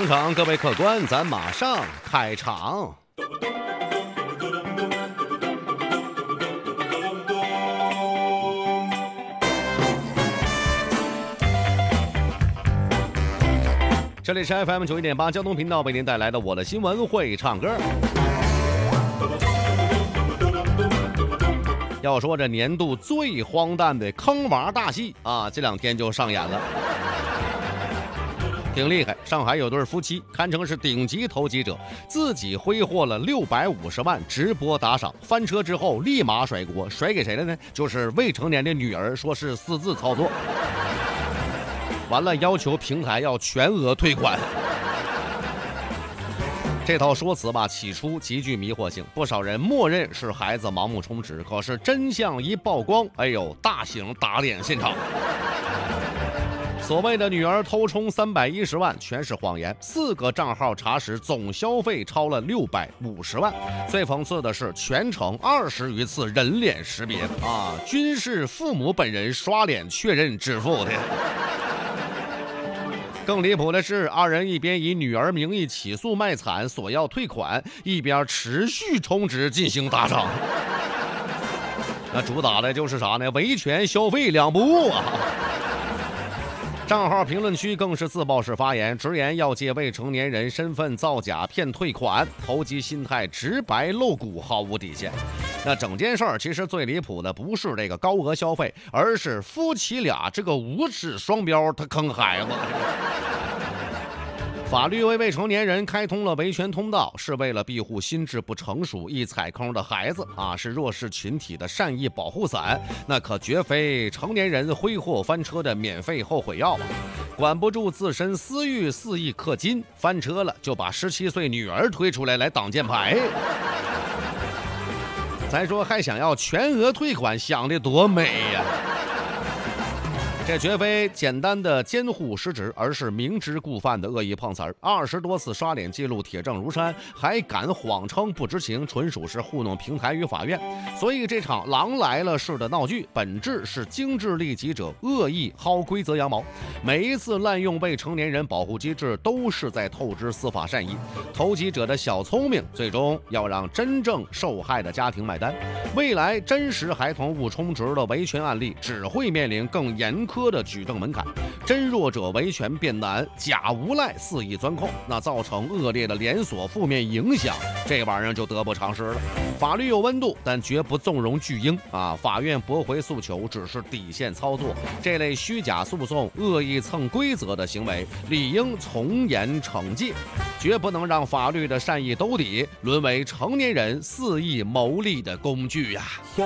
场，各位客官，咱马上开场。这里是 FM 91.8交通频道为您带来的我的新闻会唱歌。要说这年度最荒诞的坑娃大戏啊，这2天就上演了，挺厉害。上海有对夫妻堪称是顶级投机者，自己挥霍了650万直播打赏，翻车之后立马甩锅，甩给谁了呢？就是未成年的女儿，说是私自操作。完了，要求平台要全额退款。这套说辞吧，起初极具迷惑性，不少人默认是孩子盲目充值。可是真相一曝光，哎呦，大型打脸现场。所谓的女儿偷充310万全是谎言，4个账号查实总消费超了650万。最讽刺的是，全程20余次人脸识别啊，均是父母本人刷脸确认支付的。更离谱的是，二人一边以女儿名义起诉卖惨索要退款，一边持续充值进行打赏。那主打的就是啥呢？维权消费2不误啊！账号评论区更是自曝式发言，直言要借未成年人身份造假骗退款，投机心态直白露骨，毫无底线。那整件事儿其实最离谱的不是这个高额消费，而是夫妻俩这个无耻双标，他坑孩子。法律为未成年人开通了维权通道，是为了庇护心智不成熟易踩坑的孩子啊，是弱势群体的善意保护伞，那可绝非成年人挥霍翻车的免费后悔药啊！管不住自身私欲，4亿氪金，翻车了就把17岁女儿推出来挡箭牌。再说还想要全额退款，想得多美呀！这绝非简单的监护失职，而是明知故犯的恶意碰瓷儿。20多次刷脸记录铁证如山，还敢谎称不知情，纯属是糊弄平台与法院。所以这场狼来了式的闹剧，本质是精致利己者恶意薅规则羊毛。每一次滥用未成年人保护机制，都是在透支司法善意。投机者的小聪明，最终要让真正受害的家庭买单。未来真实孩童误充值的维权案例，只会面临更严苛的举证门槛，真弱者维权变难，假无赖肆意钻空，那造成恶劣的连锁负面影响，这玩意儿就得不偿失了。法律有温度，但绝不纵容巨婴啊！法院驳回诉求只是底线操作，这类虚假诉讼、恶意蹭规则的行为，理应从严惩戒，绝不能让法律的善意兜底，沦为成年人肆意牟利的工具呀！